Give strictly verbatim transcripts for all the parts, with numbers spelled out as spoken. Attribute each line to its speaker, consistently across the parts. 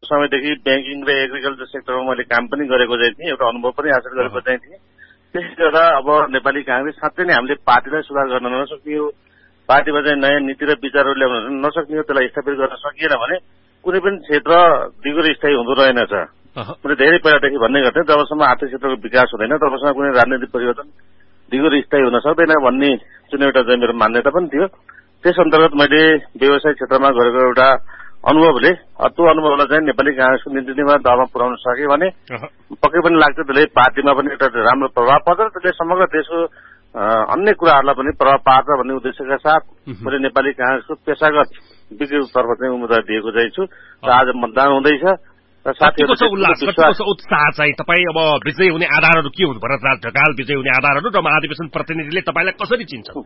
Speaker 1: समयदेखि ब्याङ्किङ र एग्रिकल्चर सेक्टरमा मैले काम पनि गरेको चाहिँ थिएँ, एउटा अनुभव पनि हासिल गरेको चाहिँ थिएँ। त्यसले गर्दा अब नेपाली कांग्रेस साँच्चै नै हामीले पार्टीलाई सुधार गर्न नसकियो, पार्टीमा चाहिँ नयाँ नीति र विचारहरू ल्याउन नसकियो, त्यसलाई स्थापित गर्न सकिएन भने कुनै पनि क्षेत्र दिगो र स्थायी हुँदो रहेनछ। मैले धेरै पहिलादेखि भन्ने गर्थेँ, जबसम्म आर्थिक क्षेत्रको विकास हुँदैन तबसम्म कुनै राजनीतिक परिवर्तन दिगो र स्थायी हुन सक्दैन भन्ने जुन एउटा चाहिँ मेरो मान्यता पनि थियो। त्यस अन्तर्गत मैले व्यवसाय क्षेत्रमा गरेको एउटा अनुभवले त्यो अनुभवलाई चाहिँ नेपाली कांग्रेसको नीतिमा दहमा पुर्याउन सके भने पक्कै पनि लाग्छ त्यसले पार्टीमा पनि एउटा राम्रो प्रभाव पर्छ, त्यसले समग्र देशको अन्य कुराहरूलाई पनि प्रभाव पार्छ भन्ने उद्देश्यका साथ मैले नेपाली कांग्रेसको पेशागत विकृतितर्फ चाहिँ उम्मेदवार दिएको चाहिँ छु र आज मतदान हुँदैछ।
Speaker 2: उत्साह चाहिँ तपाईँ अब विजय हुने आधारहरू के हुन्? भरतराज ढकाल विजय हुने आधारहरू र महाधिवेशन प्रतिनिधिले तपाईँलाई कसरी चिन्छन्?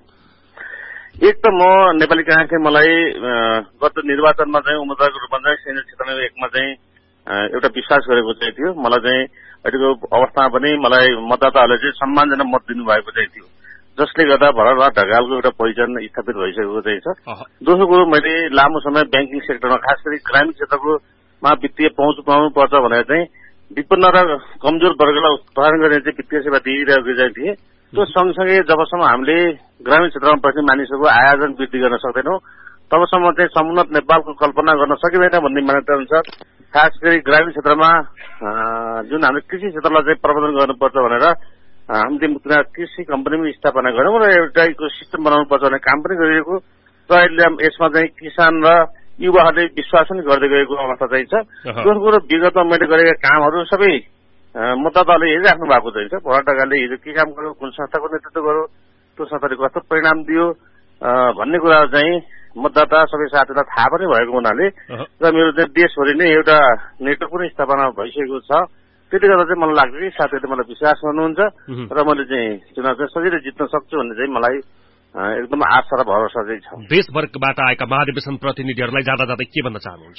Speaker 1: एक त म नेपाली कांग्रेसले मलाई गत निर्वाचनमा चाहिँ उम्मेदवारको रूपमा चाहिँ सैनिक क्षेत्रमा एकमा चाहिँ एउटा विश्वास गरेको चाहिँ थियो। मलाई चाहिँ अहिलेको अवस्थामा पनि मलाई मतदाताहरूले चाहिँ सम्मानजनक मत दिनुभएको चाहिँ थियो, जसले गर्दा भरतराज ढकालको एउटा पहिचान स्थापित भइसकेको चाहिँ छ। दोस्रो कुरो, मैले लामो समय ब्याङ्किङ सेक्टरमा खास गरी ग्रामीण क्षेत्रको मा वित्तीय पहुँच पाउनु पर्छ भनेर चाहिँ विपन्न र कमजोर वर्गलाई उत्थान गर्ने चाहिँ वित्तीय सेवा दिइरहेको चाहिँ थिए। त्यो सँगसँगै जबसम्म हामीले ग्रामीण क्षेत्रमा बस्ने मानिसहरूको आयोजन वृद्धि गर्न सक्दैनौँ तबसम्म चाहिँ समुन्नत नेपालको कल्पना गर्न सकिँदैन भन्ने मान्यता अनुसार खास गरी ग्रामीण क्षेत्रमा जुन हामीले कृषि क्षेत्रलाई चाहिँ प्रबन्धन गर्नुपर्छ भनेर हामीले कृषि कम्पनी पनि स्थापना गऱ्यौँ र एउटा इको सिस्टम बनाउनु पर्छ भन्ने काम पनि गरिएको र अहिले यसमा चाहिँ किसान र युवाहरूले विश्वास पनि गर्दै गएको अवस्था चाहिँ छ। दोस्रो कुरो, विगतमा मैले गरेका कामहरू सबै मतदाताले हेरिराख्नु भएको चाहिँ छ। भरत ढकालले हिजो के काम गर्यो, कुन संस्थाको नेतृत्व गर्यो, त्यो संस्थाले कस्तो परिणाम दियो भन्ने कुरा चाहिँ मतदाता सबै साथीलाई थाहा पनि भएको हुनाले र मेरो चाहिँ देशभरि नै एउटा नेटवर्क पनि स्थापना भइसकेको छ। त्यसले गर्दा चाहिँ मलाई लाग्छ कि साथीहरूले मलाई विश्वास गर्नुहुन्छ र मैले चाहिँ चुनाव चाहिँ सजिलै जित्न सक्छु भन्ने चाहिँ मलाई एकदम आशा र भरोसा चाहिँ छ।
Speaker 2: देशभरबाट आएका महाधिवेशन प्रतिनिधिहरूलाई जाँदा जाँदै के भन्न चाहनुहुन्छ?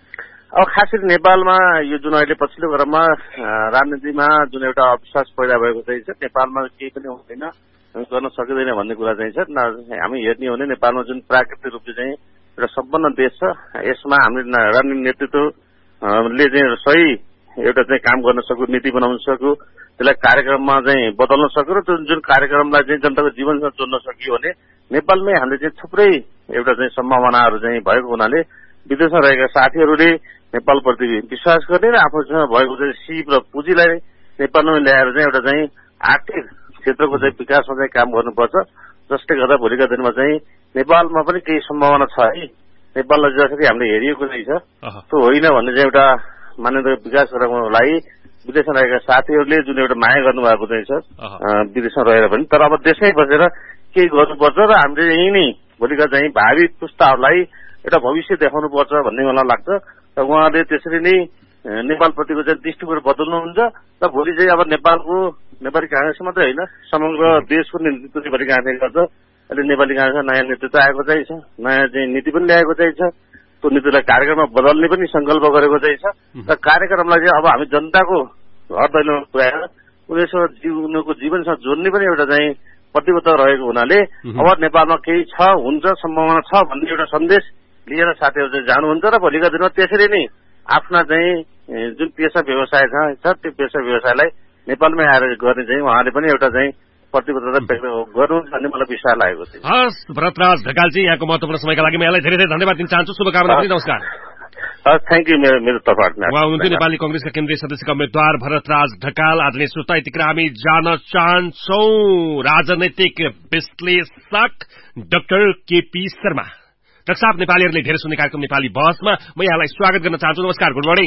Speaker 1: अब खास गरी नेपालमा यो जुन अहिले पछिल्लो क्रममा राजनीतिमा जुन एउटा अविश्वास पैदा भएको चाहिँ छ, नेपालमा केही पनि हुँदैन, गर्न सकिँदैन भन्ने कुरा चाहिँ छ। हामी हेर्ने हो भने नेपालमा जुन प्राकृतिक रूपले चाहिँ एउटा सम्पन्न देश छ, यसमा हामीले राजनीतिक नेतृत्वले चाहिँ सही एउटा चाहिँ काम गर्न सक्यो, नीति बनाउन सक्यो, त्यसलाई कार्यक्रममा चाहिँ बदल्न सक्यो र जुन जुन कार्यक्रमलाई चाहिँ जनताको जीवनसँग जोड्न सकियो भने नेपालमै हामीले चाहिँ थुप्रै एउटा चाहिँ सम्भावनाहरू चाहिँ भएको हुनाले विदेशमा रहेका साथीहरूले नेपालप्रति विश्वास गर्ने र आफूसँग भएको चाहिँ सिप र पुँजीलाई नेपालमै ल्याएर चाहिँ एउटा चाहिँ आर्थिक क्षेत्रको चाहिँ विकासमा चाहिँ काम गर्नुपर्छ, जसले गर्दा भोलिका दिनमा चाहिँ नेपालमा पनि केही सम्भावना छ है। नेपाललाई जसरी हामीले हेरिएको चाहिँ छ त्यो होइन भन्ने चाहिँ एउटा मान्यताको विकास गराउनको लागि विदेशमा रहेका साथीहरूले जुन एउटा माया गर्नुभएको चाहिँ छ विदेशमा रहेर पनि, तर अब देशमै बसेर केही गर्नुपर्छ र हामीले यही नै भोलिका चाहिँ भावी पुस्ताहरूलाई एउटा भविष्य देखाउनु पर्छ भन्ने मलाई लाग्छ र उहाँले त्यसरी नै नेपालप्रतिको चाहिँ दृष्टिकोण बदल्नुहुन्छ र भोलि चाहिँ अब नेपालको नेपाली कांग्रेस मात्रै होइन समग्र देशको नेतृत्व नेपाली कांग्रेसले गर्छ। अहिले नेपाली कांग्रेसमा नयाँ नेतृत्व आएको चाहिँ छ, नयाँ चाहिँ नीति पनि ल्याएको चाहिँ छ, त्यो नीतिलाई कार्यक्रममा बदल्ने पनि संकल्प गरेको चाहिँ छ र कार्यक्रमलाई चाहिँ अब हामी जनताको घर दैलोमा पुर्याएर उनीहरूसँग उनीहरूको जीवनसँग जोड्ने पनि एउटा चाहिँ प्रतिबद्ध रहेको हुनाले अब नेपालमा केही छ, हुन्छ, सम्भावना छ भन्ने एउटा सन्देश लिएर साथीहरू चाहिँ जानुहुन्छ र भोलिका दिनमा त्यसरी नै आफ्ना चाहिँ जुन पेसा व्यवसाय छ त्यो पेसा व्यवसायलाई नेपालमै आएर गर्ने चाहिँ उहाँले पनि एउटा चाहिँ प्रतिबद्धता व्यक्त गर्नुहुन्छ भन्ने मलाई विश्वास लागेको छ।
Speaker 2: हस् भरतराज ढकालजी, यहाँको महत्त्वपूर्ण समयका लागि म यहाँलाई धेरै धेरै धन्यवाद दिन चाहन्छु। शुभकामना पनि। नमस्कार।
Speaker 1: हस्, थ्याङ्क यू। मेरो मेरो तर्फबाट
Speaker 2: उहाँ हुनुहुन्थ्यो नेपाली कंग्रेसका केन्द्रीय सदस्यका उम्मेद्वार भरतराज ढकाल। आदरणीय श्रोता, यतिखेर हामी जान चाहन्छौं राजनैतिक विश्लेषक डाक्टर केपी शर्मा। डाक्टर साहब, नेपालीहरूले धेरै सुन्ने कार्यक्रम नेपाली बहसमा म यहाँलाई स्वागत गर्न चाहन्छु। नमस्कार, गुड मर्निङ।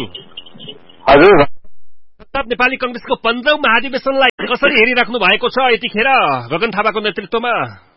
Speaker 1: हजुर
Speaker 2: साहब, नेपाली कंग्रेसको पन्ध्रौं महाधिवेशनलाई कसरी हेरिराख्नु भएको छ यतिखेर गगन थापाको नेतृत्वमा?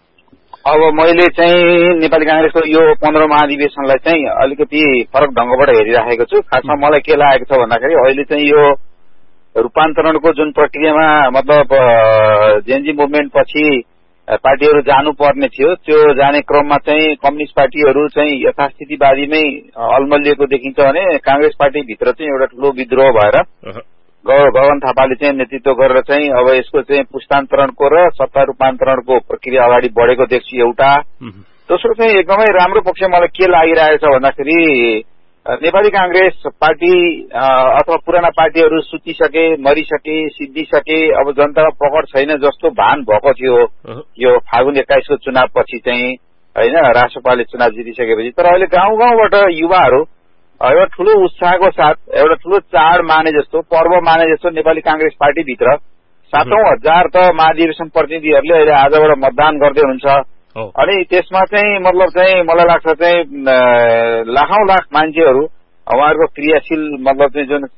Speaker 3: अब मैले चाहिँ नेपाली कांग्रेसको यो पन्ध्रौं महाधिवेशनलाई चाहिँ अलिकति फरक ढंगबाट हेरिराखेको छु। खासमा मलाई के लागेको छ भन्दाखेरि अहिले चाहिँ यो रूपान्तरणको जुन प्रक्रियामा मतलब जेएनजी मुभमेन्ट पछि पार्टीहरू जानुपर्ने थियो, त्यो जाने क्रममा चाहिँ कम्युनिस्ट पार्टीहरू चाहिँ यथास्थितिवादीमै अल्मलिएको देखिन्छ भने कांग्रेस पार्टीभित्र चाहिँ एउटा ठूलो विद्रोह भएर गगन थापाले चाहिँ नेतृत्व गरेर चाहिँ अब यसको चाहिँ पुस्तान्तरणको र सत्ता रूपान्तरणको प्रक्रिया अगाडि बढेको देख्छु एउटा। दोस्रो चाहिँ एकदमै राम्रो पक्ष मलाई के लागिरहेको छ भन्दाखेरि नेपाली कांग्रेस पार्टी अथवा पुराना पार्टीहरू सुतिसके, मरिसके, सिद्धिसके, अब जनतामा पकड छैन जस्तो भान भएको थियो यो फागुन एक्काइसको चुनावपछि चाहिँ होइन, राष्ट्रपाले चुनाव जितिसकेपछि। तर अहिले गाउँ गाउँबाट युवाहरू एउटा ठूलो उत्साहको साथ एउटा ठूलो चाड माने जस्तो, पर्व माने जस्तो नेपाली कांग्रेस पार्टीभित्र सातौं हजार त महाधिवेशन प्रतिनिधिहरूले अहिले आजबाट मतदान गर्दै हुनुहुन्छ। अनि त्यसमा चाहिँ मतलब चाहिँ मलाई लाग्छ चाहिँ लाखौं लाख मान्छेहरू उहाँहरूको क्रियाशील मतलब चाहिँ जुन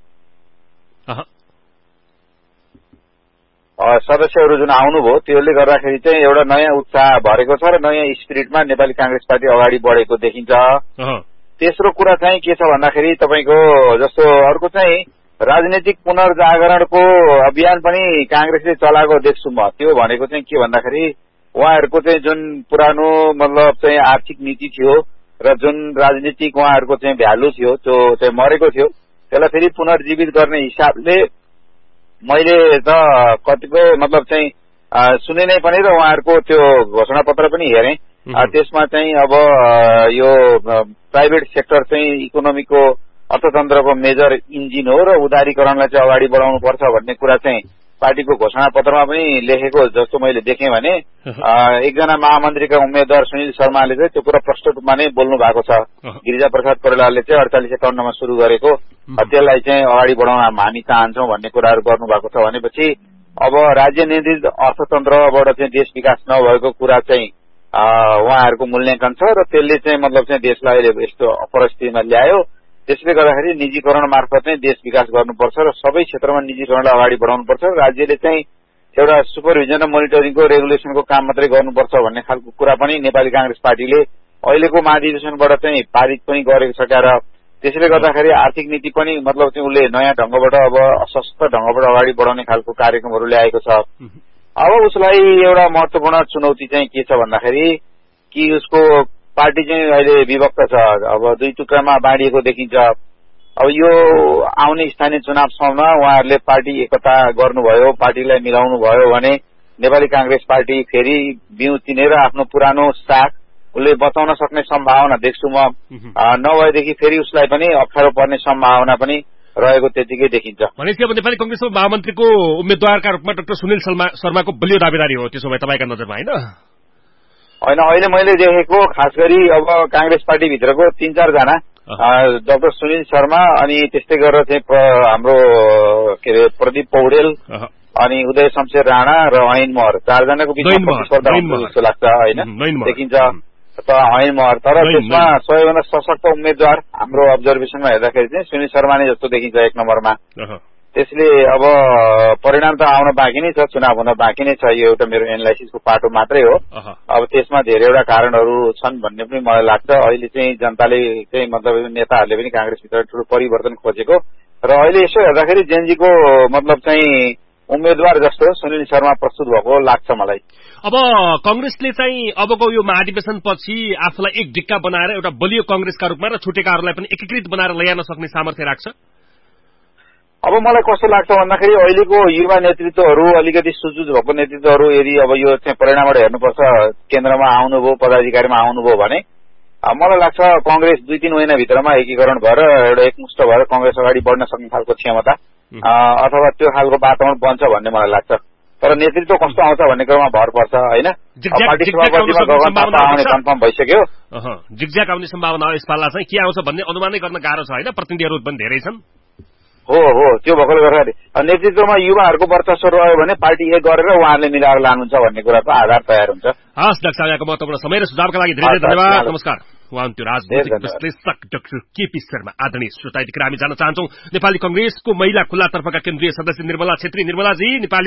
Speaker 3: सदस्यहरू जुन आउनुभयो त्यसले गर्दाखेरि चाहिँ एउटा नयाँ उत्साह भरेको छ र नयाँ स्पिरिटमा नेपाली कांग्रेस पार्टी अगाडि बढेको देखिन्छ। तेस्रो कुरा चाहिँ के छ भन्दाखेरि तपाईँको जस्तो अर्को चाहिँ राजनीतिक पुनर्जागरणको अभियान पनि कांग्रेसले चलाएको देख्छु म। त्यो भनेको चाहिँ के भन्दाखेरि उहाँहरूको चाहिँ जुन पुरानो मतलब चाहिँ आर्थिक नीति थियो र जुन राजनीतिक उहाँहरूको चाहिँ भ्यालु थियो त्यो चाहिँ मरेको थियो, त्यसलाई फेरि पुनर्जीवित गर्ने हिसाबले मैले त कतिपय मतलब चाहिँ सुने नै पनि र उहाँहरूको त्यो घोषणा पत्र पनि हेरेँ। त्यसमा चाहिँ अब यो प्राइभेट सेक्टर चाहिँ इकोनोमीको अर्थतन्त्रको मेजर इन्जिन हो र उदारीकरणलाई चाहिँ अगाडि बढाउनु पर्छ भन्ने कुरा चाहिँ पार्टीको घोषणा पत्रमा पनि लेखेको जस्तो मैले देखेँ भने एकजना महामन्त्रीका उम्मेद्वार सुनिल शर्माले चाहिँ त्यो कुरा प्रष्ट रूपमा नै बोल्नु भएको छ। गिरिजा प्रसाद कोइरालाले चाहिँ अडचालिस एकाउन्नमा शुरू गरेको त्यसलाई चाहिँ अगाडि बढाउन हामी चाहन्छौँ भन्ने कुराहरू गर्नुभएको छ। भनेपछि अब राज्य नियन्त्रित अर्थतन्त्रबाट चाहिँ देश विकास नभएको कुरा चाहिँ उहाँहरूको मूल्याङ्कन छ र त्यसले चाहिँ मतलब चाहिँ देशलाई अहिले यस्तो परिस्थितिमा ल्यायो। त्यसले गर्दाखेरि निजीकरण मार्फत चाहिँ देश विकास गर्नुपर्छ र सबै क्षेत्रमा निजीकरणलाई अगाडि बढाउनुपर्छ र राज्यले चाहिँ एउटा सुपरभिजन र मोनिटरिङको रेगुलेसनको काम मात्रै गर्नुपर्छ भन्ने खालको कुरा पनि नेपाली कांग्रेस पार्टीले अहिलेको महाधिवेशनबाट चाहिँ पारित पनि गरेको छ। र त्यसले गर्दाखेरि आर्थिक नीति पनि मतलब चाहिँ उसले नयाँ ढंगबाट अब सशक्त ढंगबाट अगाडि बढाउने खालको कार्यक्रमहरू ल्याएको छ। अब उसलाई एउटा महत्वपूर्ण चुनौती चाहिँ के छ भन्दाखेरि कि उसको पार्टी चाहिँ अहिले विभक्त छ, अब दुई टुक्रामा बाँडिएको देखिन्छ। अब यो आउने स्थानीय चुनावसम्म उहाँहरूले पार्टी एकता गर्नुभयो, पार्टीलाई मिलाउनु भयो भने नेपाली कांग्रेस पार्टी फेरि बिउ तिनेर आफ्नो पुरानो साख उसले बचाउन सक्ने सम्भावना देख्छु म। नभएदेखि फेरि उसलाई पनि अप्ठ्यारो पर्ने सम्भावना पनि रहेको त्यतिकै देखिन्छ।
Speaker 2: भनेपछि अब नेपाली कंग्रेसको महामन्त्रीको उम्मेद्वारका रूपमा डाक्टर सुनिल शर्माको बलियो दावेदारी हो त्यसो भए तपाईँका नजरमा, होइन?
Speaker 3: होइन, अहिले मैले देखेको खास गरी अब कांग्रेस पार्टीभित्रको तीन चारजना डाक्टर सुनिल शर्मा अनि त्यस्तै गरेर चाहिँ हाम्रो के अरे प्रदीप पौडेल अनि उदय शमशेर राणा र ऐन महर चारजनाको बिचमा प्रतिस्पर्धा हुन्छ जस्तो लाग्छ, होइन? देखिन्छ त ऐन महर। तर त्यसमा सबैभन्दा सशक्त उम्मेद्वार हाम्रो अब्जर्भेसनमा हेर्दाखेरि चाहिँ सुनिल शर्मा नै जस्तो देखिन्छ एक नम्बरमा। त्यसले अब परिणाम त आउन बाँकी नै छ, चुनाव हुन बाँकी नै छ, यो एउटा मेरो एनालाइसिसको पाटो मात्रै हो। अब त्यसमा धेरैवटा कारणहरू छन् भन्ने पनि मलाई लाग्छ। अहिले चाहिँ जनताले चाहिँ मतलब नेताहरूले पनि कांग्रेसभित्र ठूलो परिवर्तन खोजेको र अहिले यसो हेर्दाखेरि जेनजीको मतलब चाहिँ उम्मेद्वार जस्तो सुनिल शर्मा प्रस्तुत भएको लाग्छ मलाई।
Speaker 2: अब कंग्रेसले चाहिँ अबको यो महाधिवेशन पछि आफूलाई एक ढिक्का बनाएर एउटा बलियो कंग्रेसका रूपमा र छुटेकाहरूलाई पनि एकीकृत बनाएर ल्याउन सक्ने सामर्थ्य राख्छ।
Speaker 3: अब मलाई कस्तो लाग्छ भन्दाखेरि अहिलेको युवा नेतृत्वहरू अलिकति सुजुज भएको नेतृत्वहरू यदि अब यो चाहिँ परिणामबाट हेर्नुपर्छ केन्द्रमा आउनुभयो, पदाधिकारीमा आउनुभयो भने मलाई लाग्छ कंग्रेस दुई तीन महिनाभित्रमा एकीकरण भएर एउटा एकमुष्ट भएर कंग्रेस अगाडि बढ्न सक्ने खालको क्षमता अथवा त्यो खालको वातावरण बन्छ भन्ने मलाई लाग्छ। तर नेतृत्व कस्तो आउँछ भन्ने कुरामा भर पर्छ, होइन? पार्टी सभापतिमा गगन थापा आउने कन्फर्म भइसक्यो।
Speaker 2: जिगज्याग आउने सम्भावना हो यसपालि चाहिँ के आउँछ भन्ने अनुमानै गर्न गाह्रो छ, होइन? प्रतिनिधिहरू पनि धेरै छन्।
Speaker 3: हो हो त्यो भएकोले गर्दाखेरि नेतृत्वमा युवाहरूको वर्चस्व रह्यो भने पार्टी एक गरेर उहाँहरूले मिलाएर लानुहुन्छ भन्ने कुराको आधार तयार हुन्छ।
Speaker 2: हस् डाक्टर साहब, यहाँको महत्त्वपूर्ण समय र सुझावका लागि धेरै धेरै धन्यवाद। नमस्कार। उहाँ हुनुहुन्थ्यो राजनीतिक विश्लेषक डाक्टर केपी शर्मा। आदरणीय श्रोता, यतिखेर हामी जान चाहन्छौं नेपाली कंग्रेसको महिला खुल्ला तर्फका केन्द्रीय सदस्य निर्मला छेत्री। निर्मलाजी, नेपाली